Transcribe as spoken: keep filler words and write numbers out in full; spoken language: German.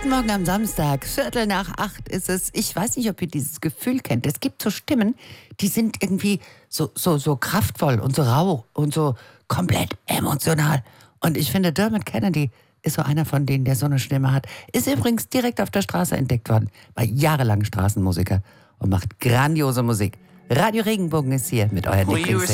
Guten Morgen am Samstag, Viertel nach acht ist es. Ich weiß nicht, ob ihr dieses Gefühl kennt. Es gibt so Stimmen, die sind irgendwie so, so, so kraftvoll und so rau und so komplett emotional. Und ich finde, Dermot Kennedy ist so einer von denen, der so eine Stimme hat. Ist übrigens direkt auf der Straße entdeckt worden, war jahrelang Straßenmusiker und macht grandiose Musik. Radio Regenbogen ist hier mit euren Lieblings